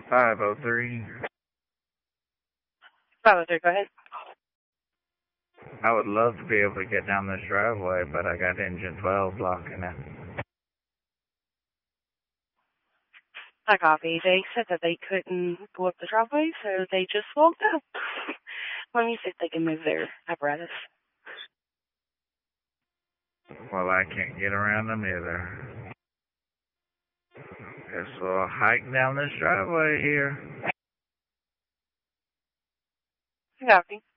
503. 503, go ahead. I would love to be able to get down this driveway, but I got engine 12 blocking it. I copy. They said that they couldn't go up the driveway, so they just walked up. Let me see if they can move their apparatus. Well, I can't get around them either. Guess we'll hike down this driveway here. I copy.